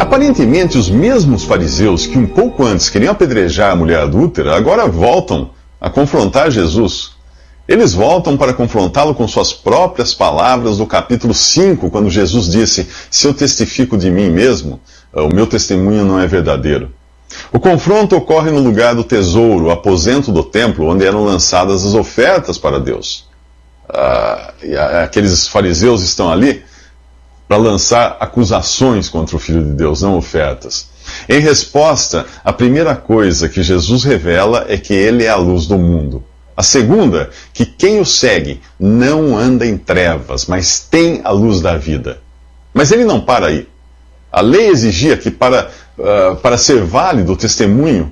Aparentemente, os mesmos fariseus que um pouco antes queriam apedrejar a mulher adúltera, agora voltam a confrontar Jesus. Eles voltam para confrontá-lo com suas próprias palavras do capítulo 5, quando Jesus disse: se eu testifico de mim mesmo, o meu testemunho não é verdadeiro. O confronto ocorre no lugar do tesouro, o aposento do templo, onde eram lançadas as ofertas para Deus. Aqueles fariseus estão ali para lançar acusações contra o Filho de Deus, não ofertas. Em resposta, a primeira coisa que Jesus revela é que ele é a luz do mundo. A segunda, que quem o segue não anda em trevas, mas tem a luz da vida. Mas ele não para aí. A lei exigia que para ser válido o testemunho,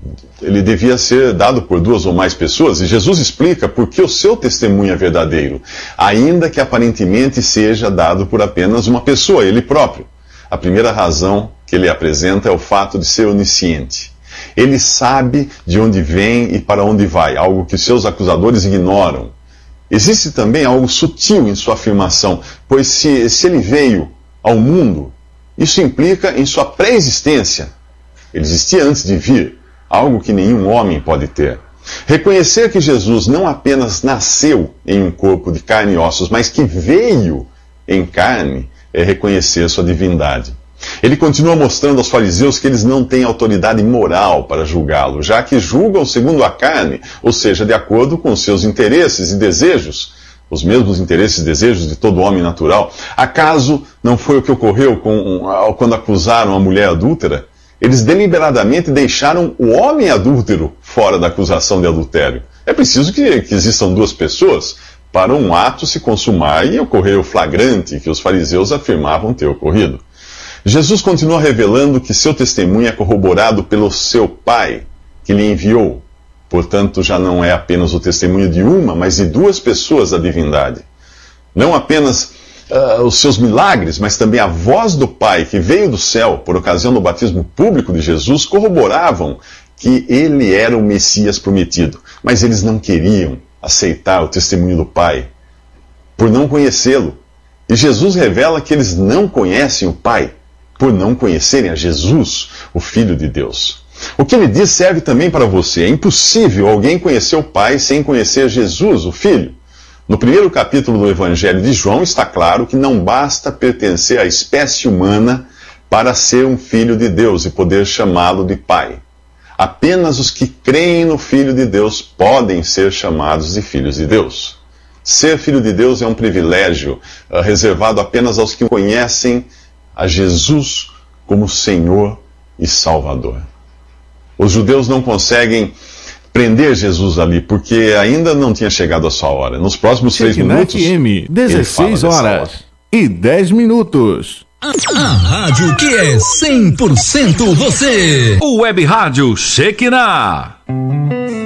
ele devia ser dado por 2 ou mais pessoas, e Jesus explica por que o seu testemunho é verdadeiro, ainda que aparentemente seja dado por apenas uma pessoa, ele próprio. A primeira razão que ele apresenta é o fato de ser onisciente. Ele sabe de onde vem e para onde vai, algo que seus acusadores ignoram. Existe também algo sutil em sua afirmação, pois se ele veio ao mundo, isso implica em sua pré-existência. Ele existia antes de vir, algo que nenhum homem pode ter. Reconhecer que Jesus não apenas nasceu em um corpo de carne e ossos, mas que veio em carne, é reconhecer sua divindade. Ele continua mostrando aos fariseus que eles não têm autoridade moral para julgá-lo, já que julgam segundo a carne, ou seja, de acordo com seus interesses e desejos, os mesmos interesses e desejos de todo homem natural. Acaso não foi o que ocorreu quando acusaram a mulher adúltera? Eles deliberadamente deixaram o homem adúltero fora da acusação de adultério. É preciso que existam 2 pessoas para um ato se consumar e ocorrer o flagrante que os fariseus afirmavam ter ocorrido. Jesus continua revelando que seu testemunho é corroborado pelo seu Pai, que lhe enviou. Portanto, já não é apenas o testemunho de uma, mas de 2 pessoas da divindade. Não apenas os seus milagres, mas também a voz do Pai, que veio do céu por ocasião do batismo público de Jesus, corroboravam que ele era o Messias prometido. Mas eles não queriam aceitar o testemunho do Pai, por não conhecê-lo. E Jesus revela que eles não conhecem o Pai, por não conhecerem a Jesus, o Filho de Deus. O que ele diz serve também para você. É impossível alguém conhecer o Pai sem conhecer Jesus, o Filho. No primeiro capítulo do Evangelho de João está claro que não basta pertencer à espécie humana para ser um filho de Deus e poder chamá-lo de Pai. Apenas os que creem no Filho de Deus podem ser chamados de filhos de Deus. Ser filho de Deus é um privilégio reservado apenas aos que conhecem a Jesus como Senhor e Salvador. Os judeus não conseguem prender Jesus ali, porque ainda não tinha chegado a sua hora. Nos próximos 3 minutos... FM, 16h10. A rádio que é 100% você. O Web Rádio Shekinah.